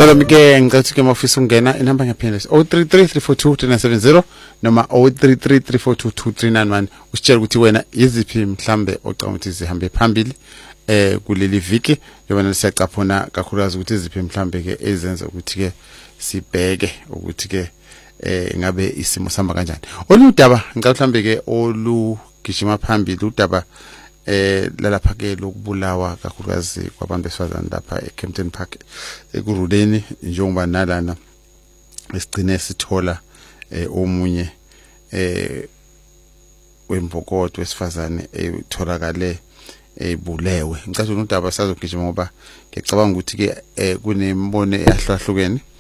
Ke ngicela ke mafisa ungena inamba ngiyaphinda 0333423970 noma 0333422391 usitshela ukuthi wena iziphi mhlambe ocabanga ukuthi zihambe phambili kuleli viki yobona siyacaphuna kakhulukazi ukuthi iziphi mhlambe ke ezenza ukuthi ke sibheke ukuthi ke ngabe isimo sihamba kanjani. Oludaba ngicela mhlambe ke olugijima phambili udaba lalapha ke lokubulawa kakhulukazi kwabantu besifazane lapha eKempton Park ekuruleni njengoba nalana esigcine sithola omunye wembokodo wesifazane etholakale ebulewe. Ngicela udaba sazogijima ngoba ngicabanga ukuthi ke kunembono eyahlahlukene